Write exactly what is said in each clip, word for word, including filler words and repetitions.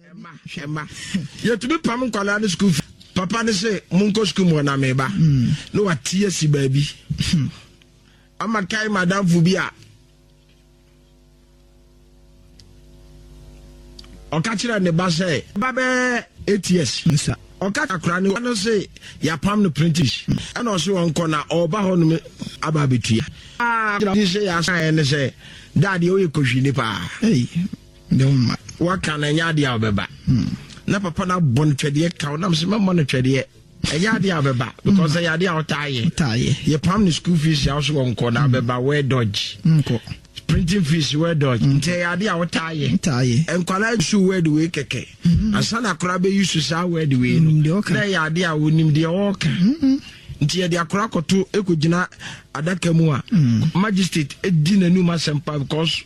Emma. You to be pam kwala school. Papa ne say munko school mo na meba. No what tears baby. Ama kai madam Fubia. Okachira ne ba say babe eight years. Nsa. Okaka kra ne no say ya pam no printish. And also onko na oba ho no aba betua. Ah, you say ya say say daddy o ye kohwini pa. Hey. No what can a yadi abeba? Na papa na bon twede ka na me mo no twede e yadi abeba because yadi out tie tie ye pam the school fees also onko na abeba we dodge nko printing fees we dodge nte yadi out tie tie enkwala su we the way keke asana kora be use sa we the way no na yadi a wonim de oka nti ye de akora koto ekogina adaka mu a magistrate edi nanu masempa because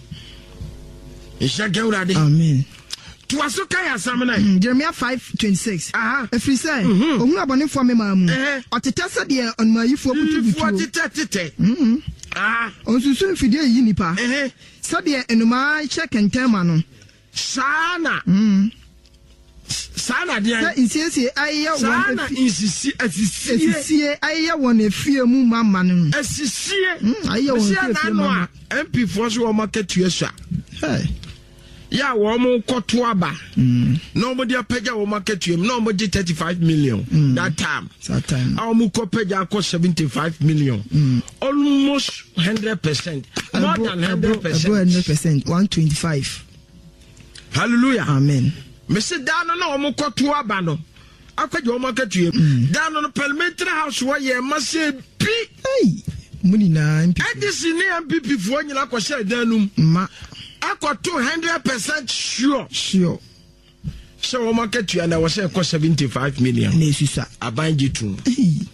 Amen. To Asuka Samana, Jeremiah five twenty six. Ah, if we say, oh, abonne for me, ma'am, or to test the on my for what ah, on so soon Fidel Yinipa, eh, so dear, and my check and termano. Sana, Sana, dear, insists I Sana is I want a fear man, as see, I want M P for your market to your shop. Hey. Yeah, woman Kotuaba. Nobody a pega will market to him. Nobody thirty-five million. Mm. That time. That time. Our Mukopeja cost seventy-five million. Mm. Almost hundred percent. More abo, than hundred percent. Hundred percent. One twenty-five. Hallelujah. Amen. Mister Dano no Mukotuaba no. I could your market to him. Down on the parliamentary house where you must say P. Hey. Money na M P. And this is near M P P for you like I said, Danum. Ma. I got two hundred percent sure. Sure. So, market you and I was saying cost seventy-five million. Nesisa. I bind you to.